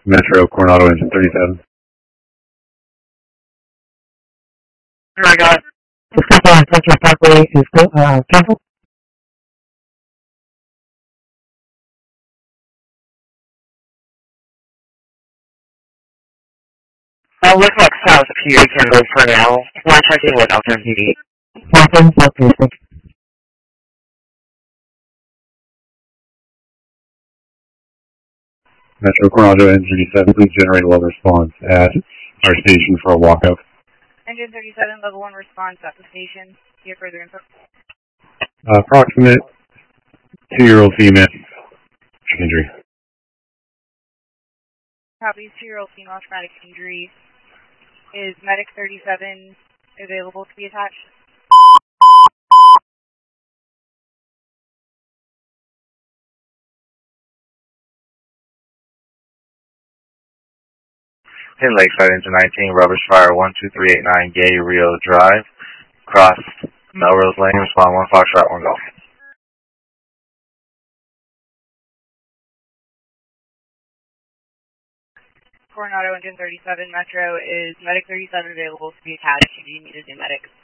Metro, Coronado, engine 37. I got Central Parkway is canceled. Looks like South PA canceled for now. We're checking with Elton PD. Southern, Southeast. Metro, Coronado, engine 37, please generate a level response at our station for a walkout. Engine 37, level 1 response at the station. Do you have further info? Approximate 2-year-old female injury. Copy, 2-year-old female traumatic injury. Is Medic 37 available to be attached? In Lakeside, engine 19, rubbish fire 12389 Gay Rio Drive, cross Melrose Lane, respond 1 Foxtrot 1 Golf. Coronado, engine 37, Metro, is Medic 37 available to be attached? Do you need a new medic?